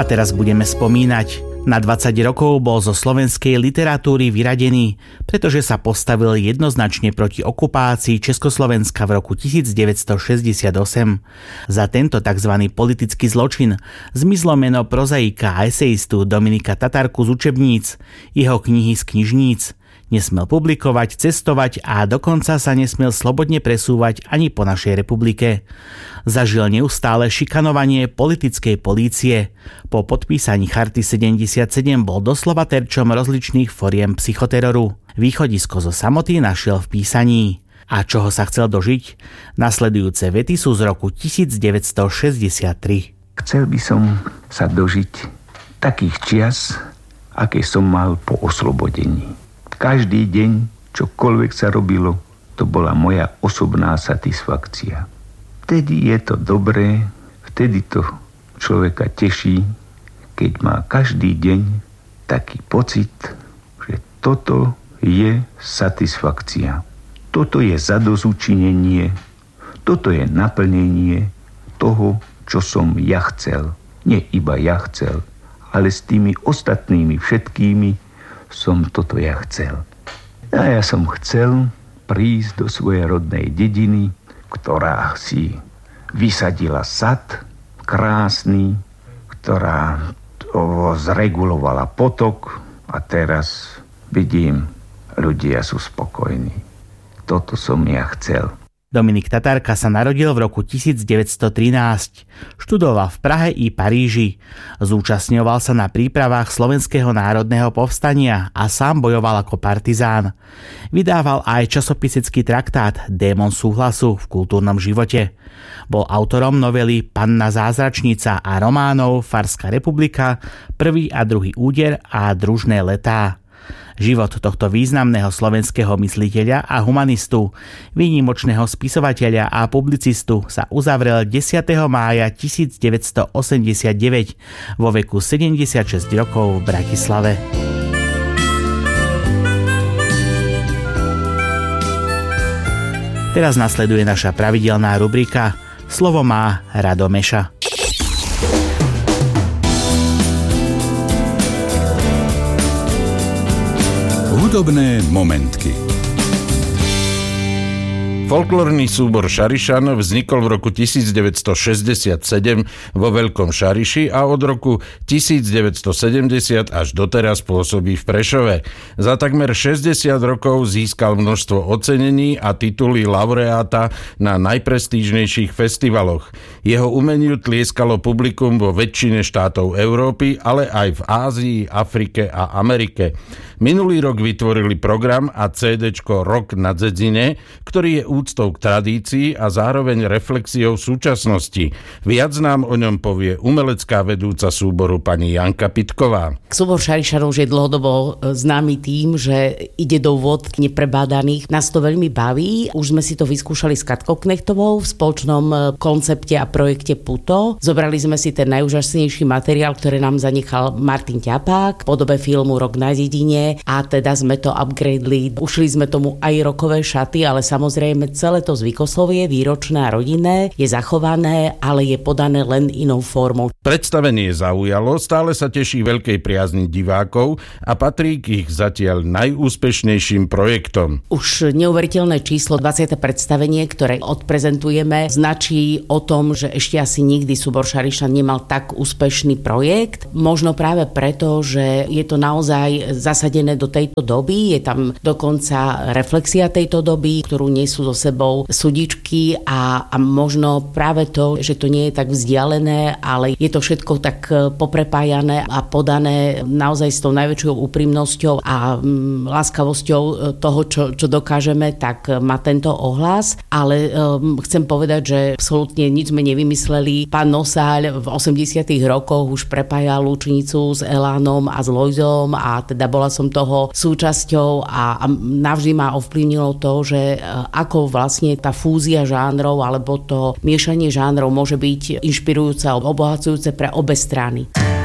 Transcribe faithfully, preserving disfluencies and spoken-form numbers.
A teraz budeme spomínať. Na dvadsať rokov bol zo slovenskej literatúry vyradený, pretože sa postavil jednoznačne proti okupácii Československa v roku devätnásťstošesťdesiatosem. Za tento tzv. Politický zločin zmizlo meno prozaika a eseistu Dominika Tatarku z učebníc, jeho knihy z knižníc. Nesmel publikovať, cestovať a dokonca sa nesmel slobodne presúvať ani po našej republike. Zažil neustále šikanovanie politickej polície. Po podpísaní Charty sedemdesiatsedem bol doslova terčom rozličných foriem psychoteroru. Východisko zo samoty našiel v písaní. A čoho sa chcel dožiť? Nasledujúce vety sú z roku devätnásťstošesťdesiattri. Chcel by som sa dožiť takých čias, aké som mal po oslobodení. Každý deň, čokoľvek sa robilo, to bola moja osobná satisfakcia. Vtedy je to dobré, vtedy to človeka teší, keď má každý deň taký pocit, že toto je satisfakcia. Toto je zadozučinenie, toto je naplnenie toho, čo som ja chcel. Nie iba ja chcel, ale s tými ostatnými všetkými som toto ja chcel. A ja som chcel prísť do svojej rodnej dediny, ktorá si vysadila sad krásny, ktorá zregulovala potok a teraz vidím, ľudia sú spokojní. Toto som ja chcel. Dominik Tatarka sa narodil v roku devätnásťstotrinásť. Študoval v Prahe i Paríži. Zúčastňoval sa na prípravách Slovenského národného povstania a sám bojoval ako partizán. Vydával aj časopisecký traktát Démon súhlasu v kultúrnom živote. Bol autorom novely Panna zázračnica a románov Farská republika, Prvý a druhý úder a Družné letá. Život tohto významného slovenského mysliteľa a humanistu, výnimočného spisovateľa a publicistu sa uzavrel desiateho mája devätnásťstoosemdesiatdeväť vo veku sedemdesiatšesť rokov v Bratislave. Teraz nasleduje naša pravidelná rubrika Slovo má Rado Meša. Hudobné momentky. Folklórny súbor Šarišan vznikol v roku devätnásťstošesťdesiatsedem vo Veľkom Šariši a od roku devätnásťstosedemdesiat až doteraz pôsobí v Prešove. Za takmer šesťdesiat rokov získal množstvo ocenení a tituly laureáta na najprestížnejších festivaloch. Jeho umeniu tlieskalo publikum vo väčšine štátov Európy, ale aj v Ázii, Afrike a Amerike. Minulý rok vytvorili program a cédečko Rok na dzedzine, ktorý je úctou k tradícii a zároveň reflexiou súčasnosti. Viac nám o ňom povie umelecká vedúca súboru pani Janka Pitková. Súbor Šarišanov je dlhodobo známy tým, že ide do vôd neprebádaných. Nás to veľmi baví. Už sme si to vyskúšali s Katkou Knechtovou v spoločnom koncepte a projekte Puto. Zobrali sme si ten najúžasnejší materiál, ktorý nám zanechal Martin Ťapák v podobe filmu Rok na dedine a teda sme to upgradeli. Ušli sme tomu aj rokové šaty, ale samozrejme celé to zvykoslovie, výročné a rodinné, je zachované, ale je podané len inou formou. Predstavenie zaujalo, stále sa teší veľkej priazni divákov a patrí k ich zatiaľ najúspešnejším projektom. Už neuveriteľné číslo dvadsiate predstavenie, ktoré odprezentujeme, značí o tom, že ešte asi nikdy súbor Šarišan nemal tak úspešný projekt. Možno práve preto, že je to naozaj zasadené do tejto doby, je tam dokonca reflexia tejto doby, ktorú nesú so sebou sudičky a, a možno práve to, že to nie je tak vzdialené, ale je to všetko tak poprepájané a podané naozaj s tou najväčšou úprimnosťou a mm, láskavosťou toho, čo, čo dokážeme, tak má tento ohlas. Ale um, chcem povedať, že absolútne nič sme nevymysleli. Pán Nosáľ v osemdesiatych rokoch už prepájal Lučnicu s Elánom a s Lojzom a teda bola som toho súčasťou a, a navždy ma ovplyvnilo to, že ako vlastne tá fúzia žánrov alebo to miešanie žánrov môže byť inšpirujúce a obohacujúce pre obe strany.